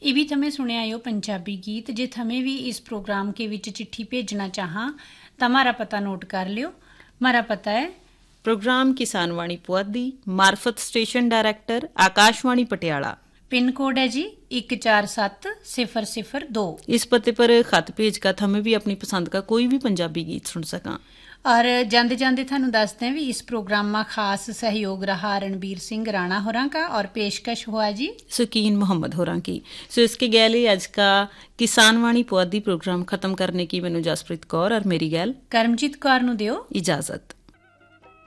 ਇਹ ਵੀ ਥਮੇ ਸੁਣਿਆ ਆਇਓ ਪੰਜਾਬੀ ਗੀਤ। ਜੇ ਥਮੇ ਵੀ इस प्रोग्राम के विच चिट्ठी भेजना चाहां तो हमारा पता नोट कर लियो। हमारा पता है प्रोग्राम किसान वाणी पुआधी, मार्फत station director Akashvani Patiala. Pin code है जी 147002। इस पते पर खत भेज कर हमें भी अपनी पसंद का कोई भी पंजाबी गीत सुन सका। और जाते जाते थानू दसते हैं भी इस प्रोग्राम में खास सहयोग रहा रणबीर सिंह राणा होरां का और पेशकश हुआ जी सुकीन मोहम्मद होरां की। सो इसके गैल आज का किसान वाणी पुआधी प्रोग्राम खत्म करने की मैनू जसप्रीत कौर और मेरी गैल करमजीत कौर नू दियो इजाजत।